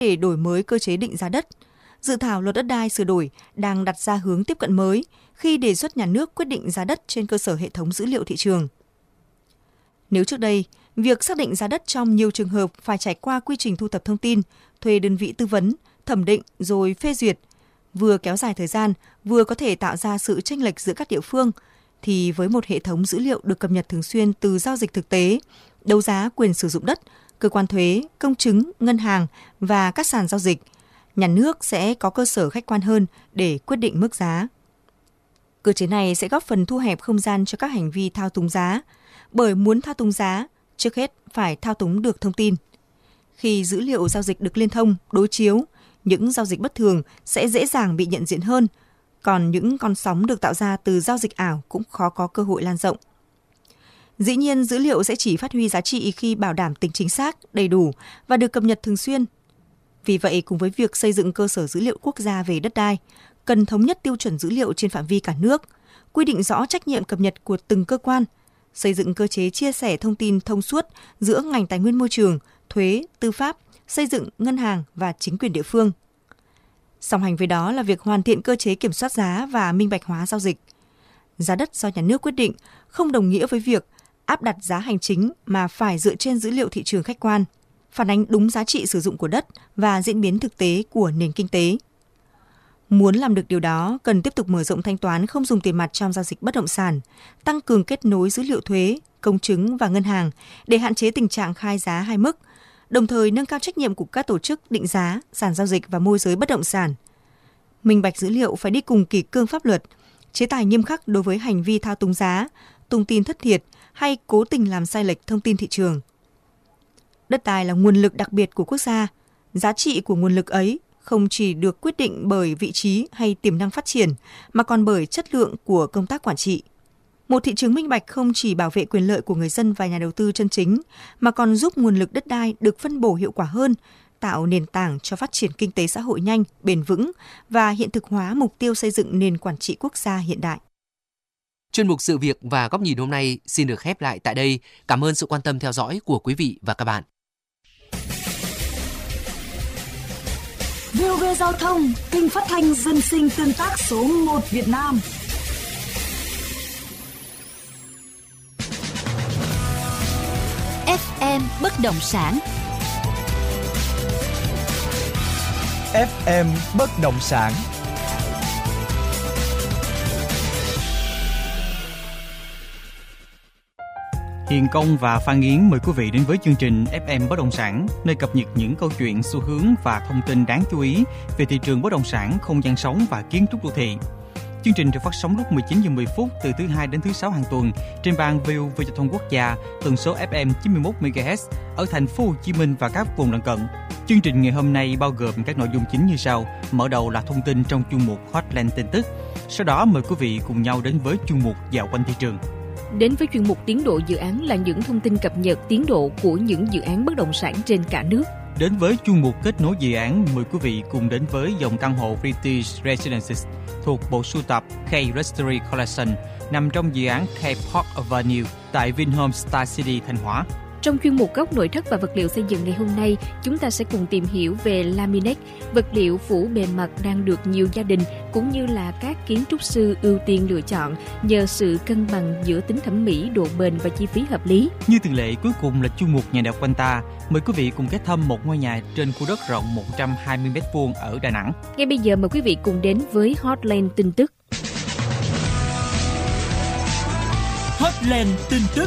để đổi mới cơ chế định giá đất. Dự thảo luật đất đai sửa đổi đang đặt ra hướng tiếp cận mới khi đề xuất nhà nước quyết định giá đất trên cơ sở hệ thống dữ liệu thị trường. Nếu trước đây, việc xác định giá đất trong nhiều trường hợp phải trải qua quy trình thu thập thông tin, thuê đơn vị tư vấn, thẩm định rồi phê duyệt, vừa kéo dài thời gian, vừa có thể tạo ra sự chênh lệch giữa các địa phương, thì với một hệ thống dữ liệu được cập nhật thường xuyên từ giao dịch thực tế, đấu giá quyền sử dụng đất, cơ quan thuế, công chứng, ngân hàng và các sàn giao dịch, nhà nước sẽ có cơ sở khách quan hơn để quyết định mức giá. Cơ chế này sẽ góp phần thu hẹp không gian cho các hành vi thao túng giá, bởi muốn thao túng giá, trước hết phải thao túng được thông tin. Khi dữ liệu giao dịch được liên thông, đối chiếu, những giao dịch bất thường sẽ dễ dàng bị nhận diện hơn, còn những con sóng được tạo ra từ giao dịch ảo cũng khó có cơ hội lan rộng. Dĩ nhiên, dữ liệu sẽ chỉ phát huy giá trị khi bảo đảm tính chính xác, đầy đủ và được cập nhật thường xuyên. Vì vậy, cùng với việc xây dựng cơ sở dữ liệu quốc gia về đất đai, cần thống nhất tiêu chuẩn dữ liệu trên phạm vi cả nước, quy định rõ trách nhiệm cập nhật của từng cơ quan, xây dựng cơ chế chia sẻ thông tin thông suốt giữa ngành tài nguyên môi trường, thuế, tư pháp, xây dựng, ngân hàng và chính quyền địa phương. Song hành với đó là việc hoàn thiện cơ chế kiểm soát giá và minh bạch hóa giao dịch. Giá đất do nhà nước quyết định không đồng nghĩa với việc áp đặt giá hành chính mà phải dựa trên dữ liệu thị trường khách quan, phản ánh đúng giá trị sử dụng của đất và diễn biến thực tế của nền kinh tế. Muốn làm được điều đó, cần tiếp tục mở rộng thanh toán không dùng tiền mặt trong giao dịch bất động sản, tăng cường kết nối dữ liệu thuế, công chứng và ngân hàng để hạn chế tình trạng khai giá hai mức, đồng thời nâng cao trách nhiệm của các tổ chức định giá, sàn giao dịch và môi giới bất động sản. Minh bạch dữ liệu phải đi cùng kỷ cương pháp luật, chế tài nghiêm khắc đối với hành vi thao túng giá, tung tin thất thiệt hay cố tình làm sai lệch thông tin thị trường. Đất đai là nguồn lực đặc biệt của quốc gia. Giá trị của nguồn lực ấy không chỉ được quyết định bởi vị trí hay tiềm năng phát triển, mà còn bởi chất lượng của công tác quản trị. Một thị trường minh bạch không chỉ bảo vệ quyền lợi của người dân và nhà đầu tư chân chính, mà còn giúp nguồn lực đất đai được phân bổ hiệu quả hơn, tạo nền tảng cho phát triển kinh tế xã hội nhanh, bền vững và hiện thực hóa mục tiêu xây dựng nền quản trị quốc gia hiện đại. Chuyên mục Sự việc và góc nhìn hôm nay xin được khép lại tại đây. Cảm ơn sự quan tâm theo dõi của quý vị và các bạn. VOV Giao thông, kênh phát thanh dân sinh tương tác số 1 Việt Nam. FM bất động sản. FM bất động sản. Hiền Công và Phan Yến mời quý vị đến với chương trình FM bất động sản, nơi cập nhật những câu chuyện, xu hướng và thông tin đáng chú ý về thị trường bất động sản, không gian sống và kiến trúc đô thị. Chương trình được phát sóng lúc 19:10 từ thứ Hai đến thứ Sáu hàng tuần trên ban VOV Giao thông Quốc gia, tần số FM 91 MHz ở thành phố Hồ Chí Minh và các vùng lân cận. Chương trình ngày hôm nay bao gồm các nội dung chính như sau. Mở đầu là thông tin trong chuyên mục Hotline tin tức. Sau đó mời quý vị cùng nhau đến với chuyên mục Dạo quanh thị trường. Đến với chuyên mục tiến độ dự án là những thông tin cập nhật tiến độ của những dự án bất động sản trên cả nước. Đến với chuyên mục kết nối dự án, mời quý vị cùng đến với dòng căn hộ British Residences thuộc bộ sưu tập K Restory Collection nằm trong dự án K Park Avenue tại Vinhome Star City, Thanh Hóa. Trong chuyên mục góc nội thất và vật liệu xây dựng ngày hôm nay, chúng ta sẽ cùng tìm hiểu về laminate, vật liệu phủ bề mặt đang được nhiều gia đình cũng như là các kiến trúc sư ưu tiên lựa chọn nhờ sự cân bằng giữa tính thẩm mỹ, độ bền và chi phí hợp lý. Như thường lệ, cuối cùng là chuyên mục Nhà đẹp quanh ta. Mời quý vị cùng ghé thăm một ngôi nhà trên khu đất rộng 120 m2 ở Đà Nẵng. Ngay bây giờ mời quý vị cùng đến với Hotline tin tức. Hotline tin tức.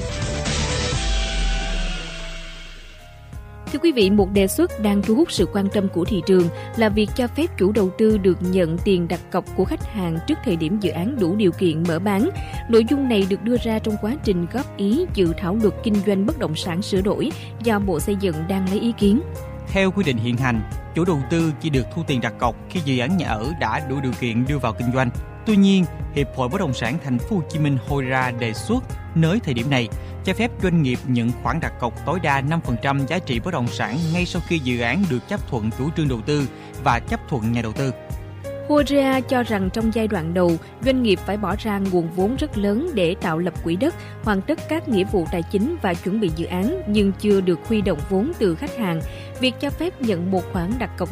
Thưa quý vị, một đề xuất đang thu hút sự quan tâm của thị trường là việc cho phép chủ đầu tư được nhận tiền đặt cọc của khách hàng trước thời điểm dự án đủ điều kiện mở bán. Nội dung này được đưa ra trong quá trình góp ý dự thảo luật kinh doanh bất động sản sửa đổi do Bộ Xây dựng đang lấy ý kiến. Theo quy định hiện hành, chủ đầu tư chỉ được thu tiền đặt cọc khi dự án nhà ở đã đủ điều kiện đưa vào kinh doanh. Tuy nhiên, Hiệp hội Bất động sản Thành phố Hồ Chí Minh HORA đề xuất nới thời điểm này cho phép doanh nghiệp nhận khoản đặt cọc tối đa 5% giá trị bất động sản ngay sau khi dự án được chấp thuận chủ trương đầu tư và chấp thuận nhà đầu tư. HORA cho rằng trong giai đoạn đầu, doanh nghiệp phải bỏ ra nguồn vốn rất lớn để tạo lập quỹ đất, hoàn tất các nghĩa vụ tài chính và chuẩn bị dự án nhưng chưa được huy động vốn từ khách hàng. Việc cho phép nhận một khoản đặt cọc